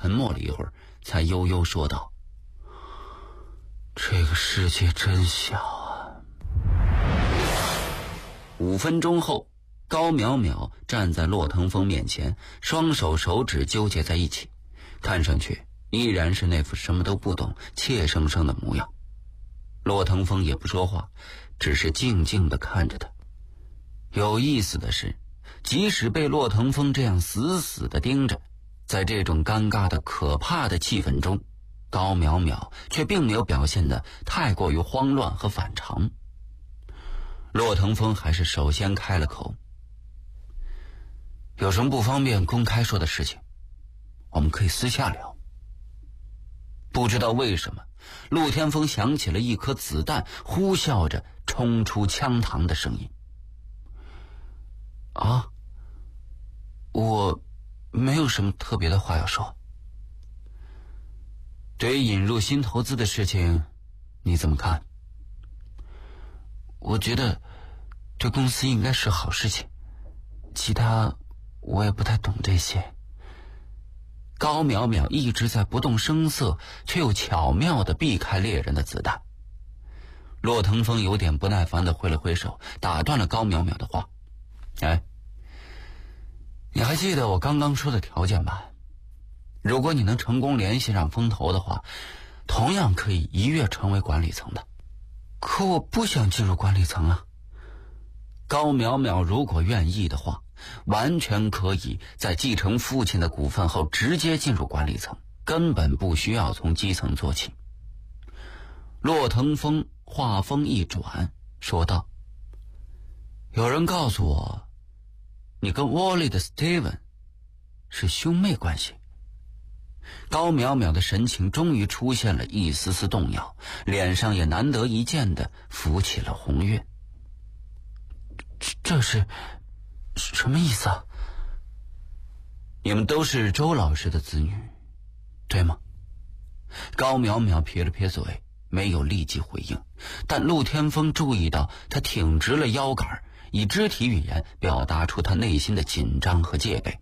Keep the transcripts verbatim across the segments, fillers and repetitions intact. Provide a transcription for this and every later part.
沉默了一会儿，才悠悠说道：这个世界真小啊。五分钟后，高淼淼站在骆腾风面前，双手手指纠结在一起，看上去依然是那副什么都不懂怯生生的模样。骆腾风也不说话，只是静静地看着他。有意思的是，即使被骆腾风这样死死地盯着，在这种尴尬的可怕的气氛中，高淼淼却并没有表现得太过于慌乱和反常。骆腾风还是首先开了口：有什么不方便公开说的事情，我们可以私下聊。不知道为什么，陆天风想起了一颗子弹呼啸着冲出枪膛的声音。啊，我没有什么特别的话要说。对于引入新投资的事情，你怎么看？我觉得对公司应该是好事情，其他我也不太懂这些。高淼淼一直在不动声色，却又巧妙地避开猎人的子弹。骆腾风有点不耐烦地挥了挥手，打断了高淼淼的话：哎，你还记得我刚刚说的条件吧？如果你能成功联系上风投的话，同样可以一跃成为管理层的。可我不想进入管理层啊。高淼淼如果愿意的话，完全可以在继承父亲的股份后直接进入管理层，根本不需要从基层做起。骆腾风话锋一转，说道：有人告诉我，你跟沃利的 Steven 是兄妹关系。高淼淼的神情终于出现了一丝丝动摇，脸上也难得一见的浮起了红晕。这这是什么意思啊？你们都是周老师的子女，对吗？高淼淼撇了撇嘴，没有立即回应，但陆天风注意到他挺直了腰杆，以肢体语言表达出他内心的紧张和戒备。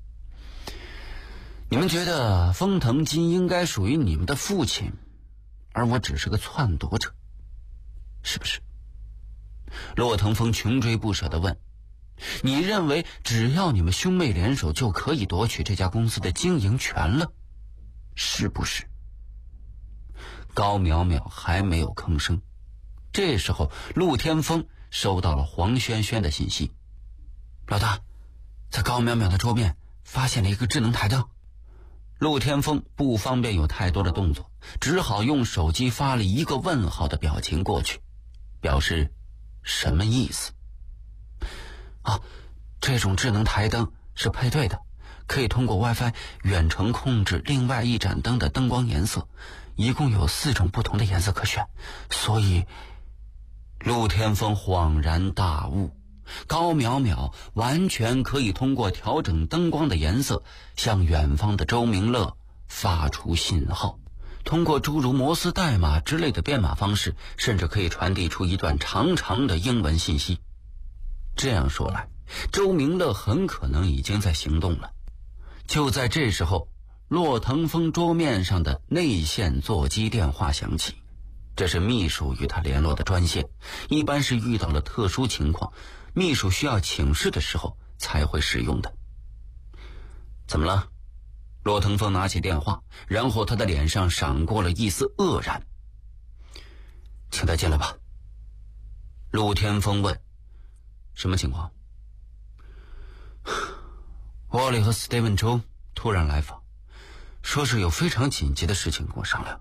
你们觉得风腾金应该属于你们的父亲，而我只是个篡夺者，是不是？骆腾风穷追不舍地问：你认为只要你们兄妹联手就可以夺取这家公司的经营权了，是不是？高淼淼还没有吭声。这时候陆天风收到了黄轩轩的信息：老大，在高淼淼的桌面发现了一个智能台灯。陆天风不方便有太多的动作，只好用手机发了一个问号的表情过去，表示什么意思？啊，这种智能台灯是配对的，可以通过 WiFi 远程控制另外一盏灯的灯光颜色，一共有四种不同的颜色可选，所以……陆天风恍然大悟，高淼淼完全可以通过调整灯光的颜色向远方的周明乐发出信号，通过诸如摩斯代码之类的编码方式，甚至可以传递出一段长长的英文信息。这样说来，周明乐很可能已经在行动了。就在这时候，骆腾风桌面上的内线座机电话响起，这是秘书与他联络的专线，一般是遇到了特殊情况，秘书需要请示的时候才会使用的。怎么了？骆腾风拿起电话，然后他的脸上闪过了一丝愕然。请他进来吧。陆天风问：什么情况？沃利和 Steven 周突然来访，说是有非常紧急的事情跟我商量。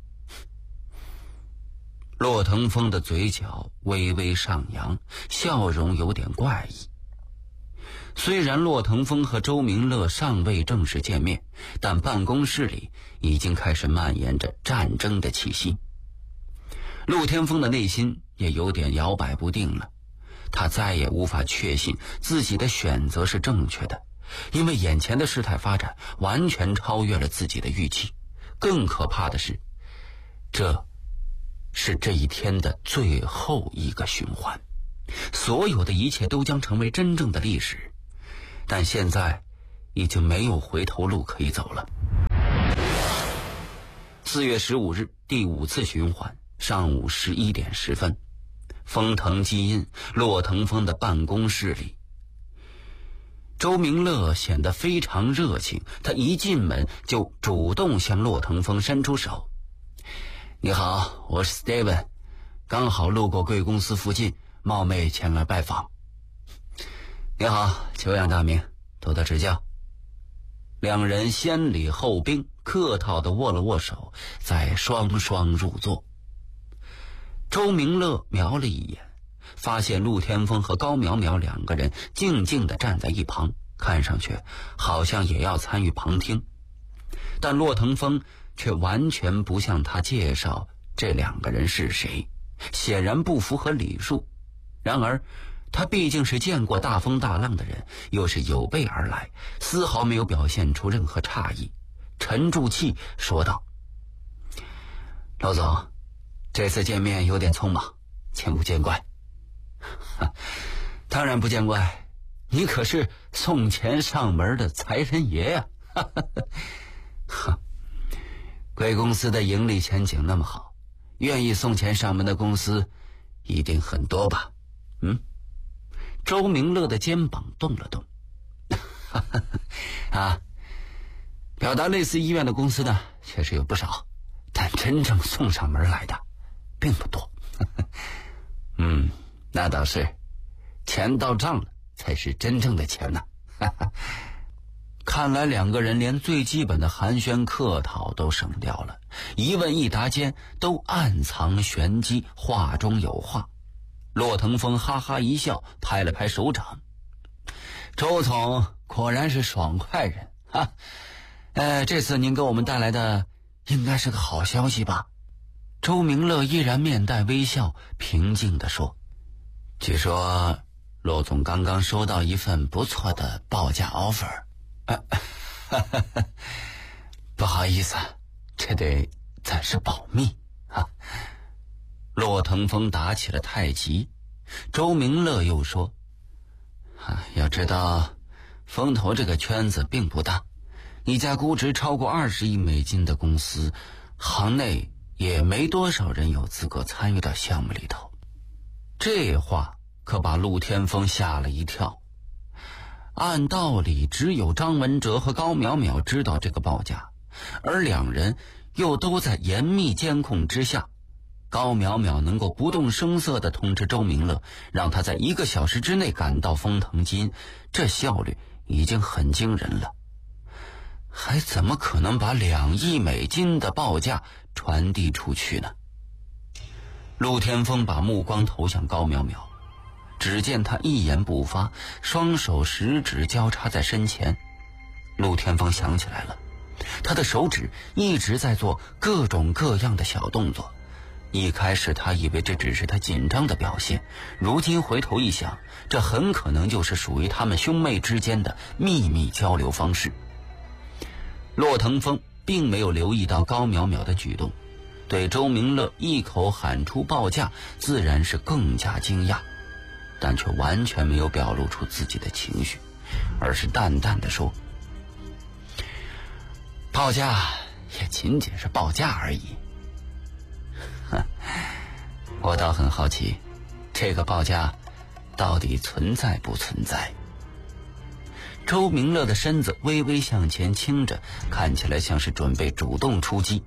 骆腾风的嘴角微微上扬，笑容有点怪异。虽然骆腾风和周明乐尚未正式见面，但办公室里已经开始蔓延着战争的气息。陆天风的内心也有点摇摆不定了，他再也无法确信自己的选择是正确的，因为眼前的事态发展完全超越了自己的预期。更可怕的是，这是这一天的最后一个循环，所有的一切都将成为真正的历史，但现在已经没有回头路可以走了。 四月十五日第五次循环，上午十一点十分，丰腾基因骆腾峰的办公室里，周明乐显得非常热情，他一进门就主动向骆腾峰伸出手。你好，我是 Steven， 刚好路过贵公司附近，冒昧前来拜访。你好，久仰大名，多多指教。两人先礼后兵，客套地握了握手，再双双入座。周明乐瞄了一眼，发现陆天风和高淼淼两个人静静地站在一旁，看上去好像也要参与旁听，但骆腾峰却完全不向他介绍这两个人是谁，显然不符合礼数。然而他毕竟是见过大风大浪的人，又是有备而来，丝毫没有表现出任何诧异，沉住气说道：老总，这次见面有点匆忙，请勿见怪。当然不见怪，你可是送钱上门的财神爷呀、啊！贵公司的盈利前景那么好，愿意送钱上门的公司一定很多吧？嗯？周明乐的肩膀动了动。啊，表达类似医院的公司呢，确实有不少，但真正送上门来的并不多。嗯，那倒是，钱到账了才是真正的钱呢。看来两个人连最基本的寒暄客套都省掉了，一问一答间都暗藏玄机，话中有话。骆腾峰哈哈一笑，拍了拍手掌：周总果然是爽快人哈！呃，这次您给我们带来的应该是个好消息吧？周明乐依然面带微笑，平静地说：据说骆总刚刚收到一份不错的报价 offer。啊、不好意思，这得暂时保密啊。骆腾峰打起了太极。周明乐又说：啊，要知道风投这个圈子并不大，一家估值超过二十亿美金的公司，行内也没多少人有资格参与到项目里头。这话可把陆天风吓了一跳。按道理只有张文哲和高淼淼知道这个报价，而两人又都在严密监控之下。高淼淼能够不动声色地通知周明乐，让他在一个小时之内赶到丰腾基因，这效率已经很惊人了，还怎么可能把两亿美金的报价传递出去呢？陆天风把目光投向高淼淼，只见他一言不发，双手食指交叉在身前。陆天风想起来了，他的手指一直在做各种各样的小动作。一开始他以为这只是他紧张的表现，如今回头一想，这很可能就是属于他们兄妹之间的秘密交流方式。骆腾峰并没有留意到高淼淼的举动，对周明乐一口喊出报价自然是更加惊讶，但却完全没有表露出自己的情绪，而是淡淡地说：报价也仅仅是报价而已。我倒很好奇，这个报价到底存在不存在？周明乐的身子微微向前倾着，看起来像是准备主动出击。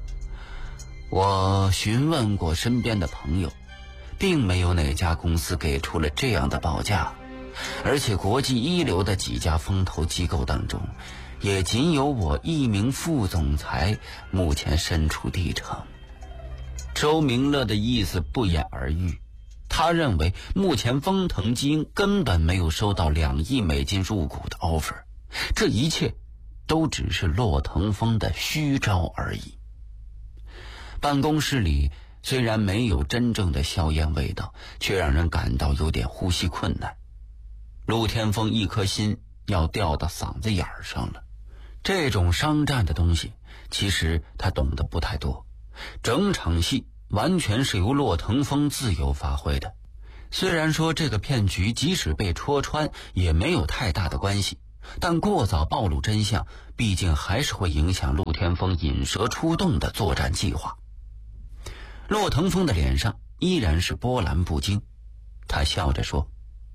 我询问过身边的朋友，并没有哪家公司给出了这样的报价，而且国际一流的几家风投机构当中，也仅有我一名副总裁目前身处地城。周明乐的意思不言而喻，他认为目前丰腾基因根本没有收到两亿美金入股的 offer， 这一切都只是骆腾峰的虚招而已。办公室里虽然没有真正的硝烟味道，却让人感到有点呼吸困难。陆天风一颗心要掉到嗓子眼上了。这种商战的东西，其实他懂得不太多，整场戏完全是由骆腾峰自由发挥的。虽然说这个骗局即使被戳穿也没有太大的关系， 但过早暴露真相，毕竟还是会影响陆天风引蛇出洞的作战计划。骆腾风的脸上依然是波澜不惊，他笑着说：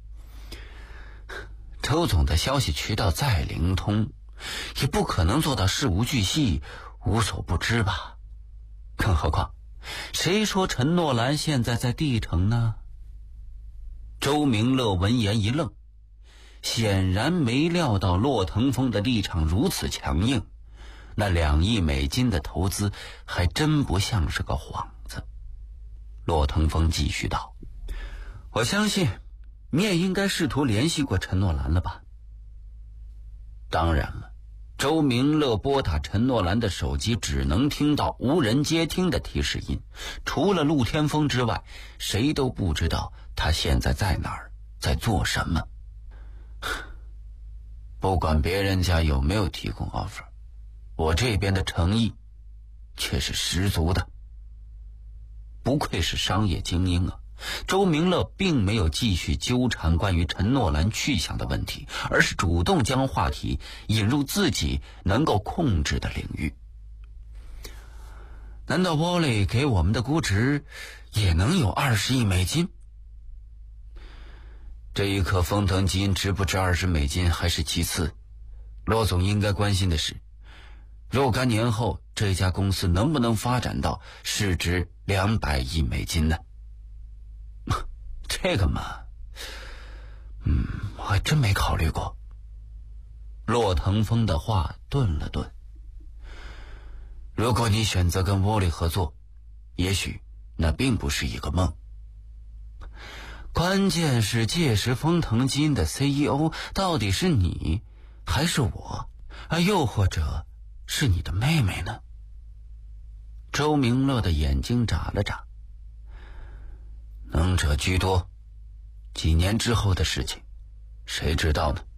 周总的消息渠道再灵通，也不可能做到事无巨细无所不知吧。更何况谁说陈诺兰现在在地城呢？周明乐闻言一愣，显然没料到骆腾风的立场如此强硬，那两亿美金的投资还真不像是个幌子。骆腾风继续道：我相信你也应该试图联系过陈诺兰了吧？当然了。周明乐拨打陈诺兰的手机，只能听到无人接听的提示音，除了陆天风之外，谁都不知道他现在在哪儿，在做什么。不管别人家有没有提供 offer， 我这边的诚意却是十足的。不愧是商业精英啊！周明乐并没有继续纠缠关于陈诺兰去向的问题，而是主动将话题引入自己能够控制的领域。难道沃利给我们的估值也能有二十亿美金？这一颗风腾基因值不值二十美金还是其次，骆总应该关心的是，若干年后这家公司能不能发展到市值两百亿美金呢？这个嘛，嗯，我还真没考虑过。骆腾风的话顿了顿。如果你选择跟沃利合作，也许那并不是一个梦。关键是届时风腾基因的 C E O 到底是你还是我，啊，又或者是你的妹妹呢？周明乐的眼睛眨了眨。能者居多，几年之后的事情谁知道呢？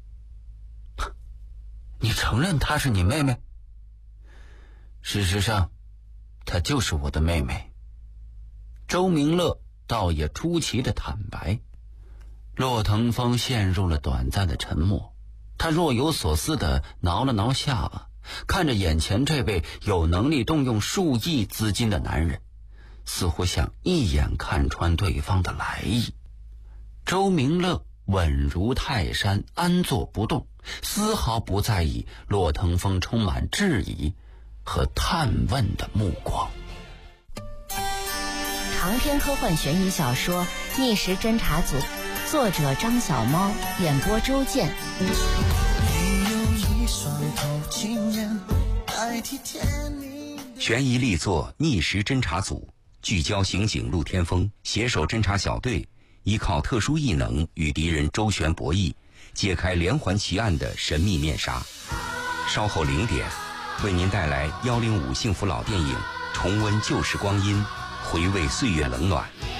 你承认她是你妹妹？事实上她就是我的妹妹。周明乐倒也出奇的坦白。骆腾风陷入了短暂的沉默，他若有所思地挠了挠下巴，看着眼前这位有能力动用数亿资金的男人，似乎想一眼看穿对方的来意。周明乐稳如泰山，安坐不动，丝毫不在意骆腾风充满质疑和探问的目光。 长篇科幻悬疑小说《逆时侦查组》，作者张小猫，演播周健。 你有一双透情眼，代替甜蜜。 悬疑力作《逆时侦查组》，聚焦刑警陆天风携手侦查小队，依靠特殊异能与敌人周旋博弈，揭开连环奇案的神秘面纱。稍后零点，为您带来幺零五幸福老电影，重温旧时光阴，回味岁月冷暖。